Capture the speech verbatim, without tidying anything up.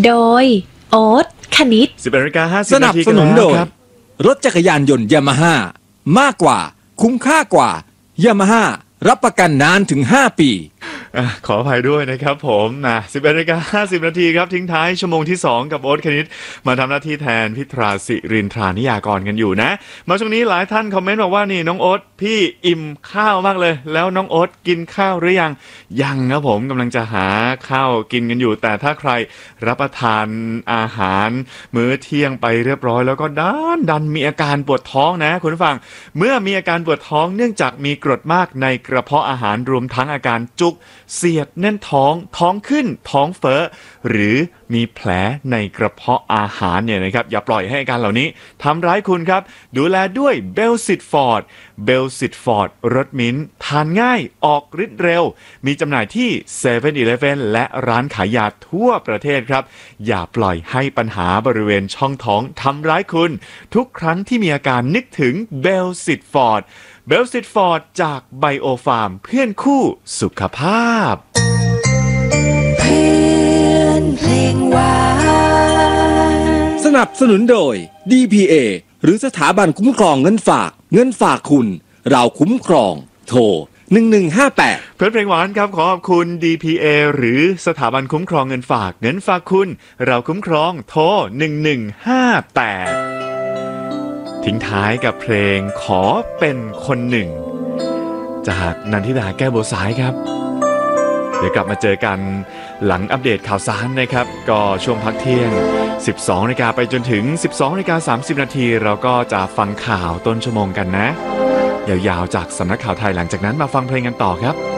โดยโอ๊ตคณิตสิบเอ็ดนาฬิกาห้าสิบสนับนาทีสนุนโดยครับรถจักรยานยนต์ยามาฮ่ามากกว่าคุ้มค่ากว่ายามาฮ่ารับประกันนานถึงห้าปีอ่ะขออภัยด้วยนะครับผมนะสิบเอ็ดนาฬิกาห้าสิบนาทีครับทิ้งท้ายชั่วโมงที่สองกับโอ๊ตคณิตมาทำหน้าที่แทนพิตราศิรินทรานิยากรกันอยู่นะมาช่วงนี้หลายท่านคอมเมนต์บอกว่านี่น้องโอ๊ตพี่อิ่มข้าวมากเลยแล้วน้องโอ๊ตกินข้าวหรือยังยังครับผมกำลังจะหาข้าวกินกันอยู่แต่ถ้าใครรับประทานอาหารมื้อเที่ยงไปเรียบร้อยแล้วก็ดันดันมีอาการปวดท้องนะคุณผู้ฟังเมื่อมีอาการปวดท้องเนื่องจากมีกรดมากในกระเพาะอาหารรวมทั้งอาการจุกเสียดแน่นท้องท้องขึ้นท้องเฟ้อหรือมีแผลในกระเพาะอาหารเนี่ยนะครับอย่าปล่อยให้อาการเหล่านี้ทำร้ายคุณครับดูแลด้วยเบลซิตฟอร์ดเบลซิตฟอร์ดรสมิ้นท์ทานง่ายออกฤทธิ์เร็วมีจำหน่ายที่ เซเว่น อีเลฟเว่น และร้านขายยาทั่วประเทศครับอย่าปล่อยให้ปัญหาบริเวณช่องท้องทำร้ายคุณทุกครั้งที่มีอาการนึกถึงเบลซิตฟอร์ดเบลซิตฟอร์ดจากไบโอฟาร์มเพื่อนคู่สุขภาพสนับสนุนโดย ดี พี เอ หรือสถาบันคุ้มครองเงินฝากเงินฝากคุณเราคุ้มครองโทรหนึ่งหนึ่งห้าแปดเพื่อนเพลงหวานครับขอขอบคุณ ดี พี เอ หรือสถาบันคุ้มครองเงินฝากเงินฝากคุณเราคุ้มครองโทรหนึ่งหนึ่งห้าแปดทิ้งท้ายกับเพลงขอเป็นคนหนึ่งจากนันทิดาแก้วบัวสายครับเดี๋ยวกลับมาเจอกันหลังอัปเดตข่าวสารนะครับก็ช่วงพักเที่ยง สิบสองนาฬิกาไปจนถึง สิบสองนาฬิกาสามสิบนาทีเราก็จะฟังข่าวต้นชั่วโมงกันนะยาวๆจากสำนักข่าวไทยหลังจากนั้นมาฟังเพลงกันต่อครับ